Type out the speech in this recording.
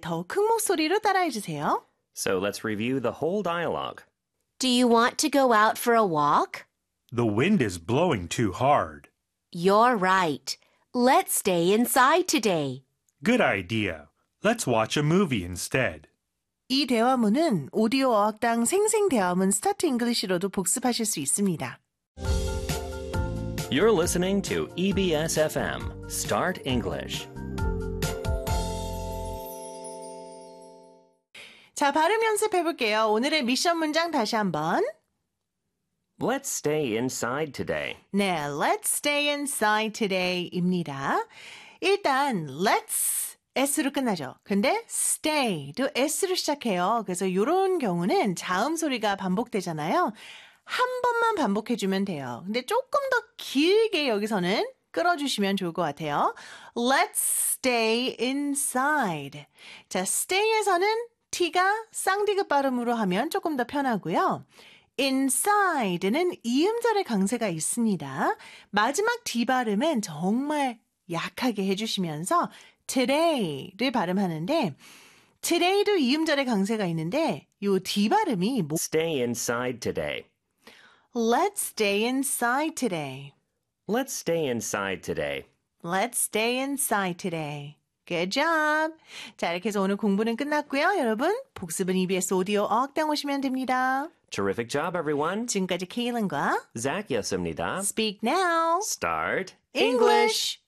더 큰 목소리로 따라해 주세요. So let's review the whole dialogue. Do you want to go out for a walk? The wind is blowing too hard. You're right. Let's stay inside today. Good idea. Let's watch a movie instead. 이 대화문은 오디오 어학당 생생대화문 스타트 잉글리시로도 복습하실 수 있습니다. You're listening to EBS FM, Start English. 자, 발음 연습해 볼게요. 오늘의 미션 문장 다시 한번. Let's stay inside today. 네, let's stay inside today입니다. 일단 let's S로 끝나죠. 근데 stay도 S로 시작해요. 그래서 이런 경우는 자음 소리가 반복되잖아요. 한 번만 반복해주면 돼요. 근데 조금 더 길게 여기서는 끌어주시면 좋을 것 같아요. Let's stay inside. 자, stay에서는 T가 쌍디귿 발음으로 하면 조금 더 편하고요. inside는 이음절의 강세가 있습니다. 마지막 D 발음은 정말 약하게 해주시면서 today를 발음하는데 today도 이음절의 강세가 있는데 요 D 발음이 Stay inside today. Let's stay inside today. Let's stay inside today. Let's stay inside today. Good job. 자, 이렇게 해서 오늘 공부는 끝났고요. 여러분, 복습은 EBS 오디오 어학당 오시면 됩니다. Terrific job, everyone. 지금까지 케일런과 Zach였습니다. Speak Now. Start English.